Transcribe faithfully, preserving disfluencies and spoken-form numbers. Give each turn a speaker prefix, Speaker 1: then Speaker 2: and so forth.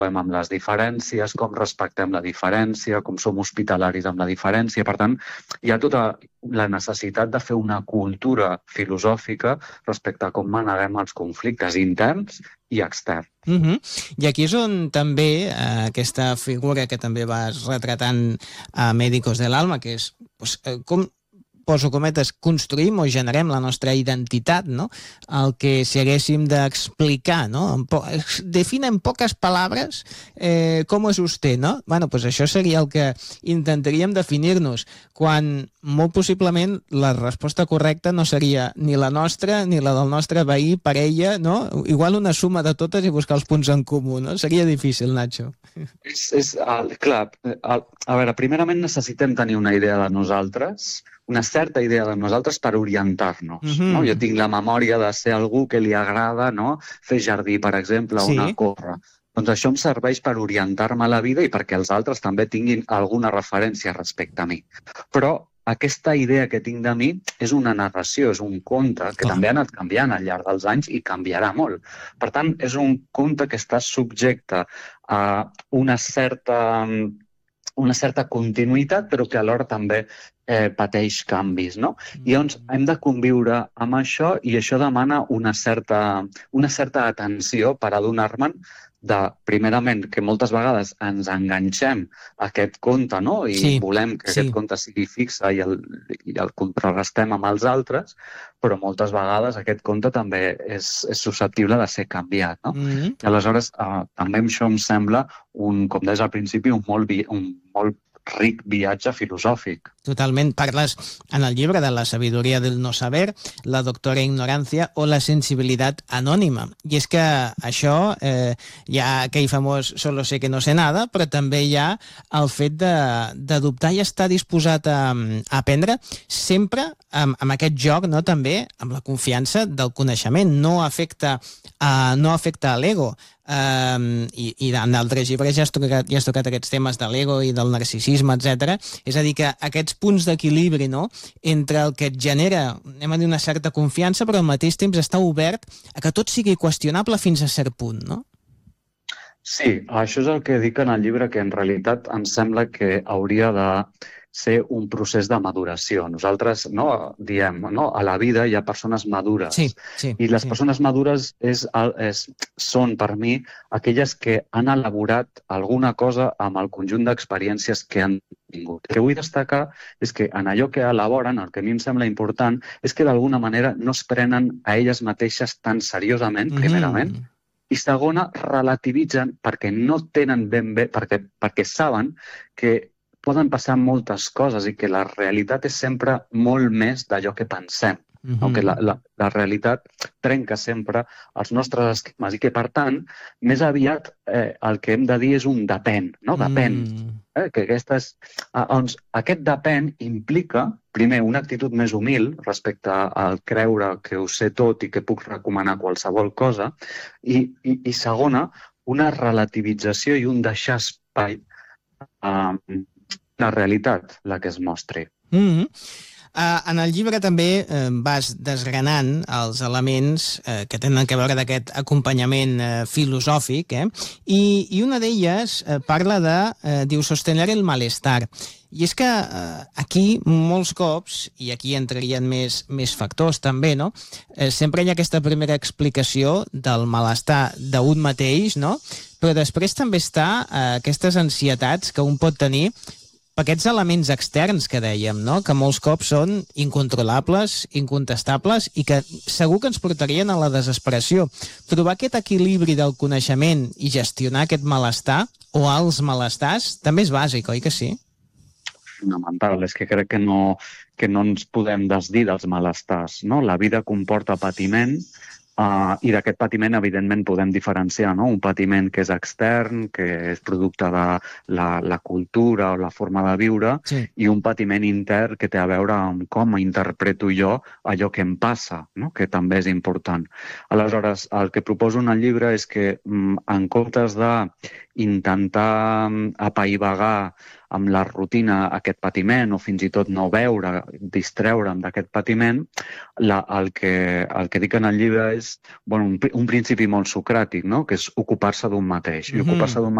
Speaker 1: amb les diferències, com respectem la diferència, com som hospitalaris amb la diferència. Per tant, hi ha tota la necessitat de fer una cultura filosòfica respecte a com maneguem els conflictes interns i externs.
Speaker 2: Uh-huh. I aquí és on també eh, aquesta figura que també vas retratant a Médicos del Alma, que és pues, eh, com poso cometes, construïm o generem la nostra identitat, no? El que si haguéssim d'explicar, no? En po- define en poques paraules eh, com és vostè, no? Bueno, pues això seria el que intentaríem definir-nos, quan molt possiblement la resposta correcta no seria ni la nostra ni la del nostre veí, parella, no? Igual una suma de totes i buscar els punts en comú, no? Seria difícil, Nacho.
Speaker 1: És, és, el, clar, el, a veure, primerament necessitem tenir una idea de nosaltres, una certa idea de nosaltres per orientar-nos.
Speaker 2: Mhm.
Speaker 1: No? Jo tinc la memòria de ser algú que li agrada, no? Fer jardí, per exemple, o
Speaker 2: Sí.
Speaker 1: anar a córrer. Doncs això em serveix per orientar-me a la vida i perquè els altres també tinguin alguna referència respecte a mi. Però aquesta idea que tinc de mi és una narració, és un conte que
Speaker 2: Clar.
Speaker 1: també ha anat canviant al llarg dels anys i canviarà molt. Per tant, és un conte que està subjecte a una certa, una certa continuïtat, però que alhora també eh, pateix canvis, no? I llavors hem de conviure amb això i això demana una certa, una certa atenció per adonar-me'n de, primerament, que moltes vegades ens enganxem a aquest conte, no? I
Speaker 2: Sí,
Speaker 1: volem que
Speaker 2: sí.
Speaker 1: aquest conte sigui fixe i el, i el contrarrestem amb els altres, però moltes vegades aquest conte també és, és susceptible de ser canviat, no?
Speaker 2: Mhm.
Speaker 1: I aleshores, eh, també això em sembla, un, com deies al principi, un molt, vi, un molt ric viatge filosòfic.
Speaker 2: Totalment. Parles en el llibre de La sabiduría del no saber, La doctora ignorancia o La sensibilitat anònima. I és que això, eh, hi ha aquell famós solo sé que no sé nada, però també hi ha el fet de, de dubtar i estar disposat a, a aprendre sempre amb, amb aquest joc, no? També amb la confiança del coneixement. No afecta, a, no afecta a l'ego. Um, i, i en d'altres llibres ja has, tocat, ja has tocat aquests temes de l'ego i del narcisisme, etcètera. És a dir, que aquests punts d'equilibri, no?, entre el que et genera, anem a dir, una certa confiança, però al mateix temps està obert a que tot sigui qüestionable fins a cert punt, no?
Speaker 1: Sí, això és el que dic en el llibre, que en realitat em sembla que hauria de ser un procés de maduració. Nosaltres no diem, no, a la vida hi ha persones madures.
Speaker 2: Sí, sí.
Speaker 1: I les
Speaker 2: sí.
Speaker 1: persones madures és, és, són, per mi, aquelles que han elaborat alguna cosa amb el conjunt d'experiències que han tingut. El que vull destacar és que en allò que elaboren, el que a mi em sembla important, és que d'alguna manera no es prenen a elles mateixes tan seriosament, primerament,
Speaker 2: Mhm.
Speaker 1: i segona, relativitzen perquè no tenen ben bé, perquè, perquè saben que poden passar moltes coses i que la realitat és sempre molt més d'allò que pensem.
Speaker 2: Mhm.
Speaker 1: No? Que la, la, la realitat trenca sempre els nostres esquemes i que, per tant, més aviat eh, el que hem de dir és un depèn, no? Depèn.
Speaker 2: Mm.
Speaker 1: Eh? Que aquestes, eh, doncs, aquest depèn implica, primer, una actitud més humil respecte al creure que ho sé tot i que puc recomanar qualsevol cosa, i, i, i segona, una relativització i un deixar espai a la realitat, la que es mostri.
Speaker 2: Mm-hmm. Uh, en el llibre també uh, vas desgranant els elements uh, que tenen a veure d'aquest acompanyament uh, filosòfic, eh? I, i una d'elles uh, parla de, uh, diu, sostener el malestar. I és que uh, aquí molts cops, i aquí entrarien més, més factors també, no? Uh, sempre hi ha aquesta primera explicació del malestar d'un mateix, no? Però després també està uh, aquestes ansietats que un pot tenir aquests elements externs que dèiem, no?, que molts cops són incontrolables, incontestables i que segur que ens portarien a la desesperació. Trobar aquest equilibri del coneixement i gestionar aquest malestar o els malestars també és bàsic, oi que sí?
Speaker 1: Fonamental, és que crec que no, que no ens podem desdir dels malestars, no? La vida comporta patiment, Uh, i d'aquest patiment, evidentment, podem diferenciar, no? Un patiment que és extern, que és producte de la, la cultura o la forma de viure,
Speaker 2: Sí.
Speaker 1: i un patiment intern que té a veure amb com interpreto jo allò que em passa, no? Que també és important. Aleshores, el que proposo en el llibre és que, en comptes de intentar apaivagar amb la rutina aquest patiment o fins i tot no veure, distreure'm d'aquest patiment, la, el, que, el que dic en el llibre és bueno, un, un principi molt socràtic, no? Que és ocupar-se d'un mateix. I ocupar-se d'un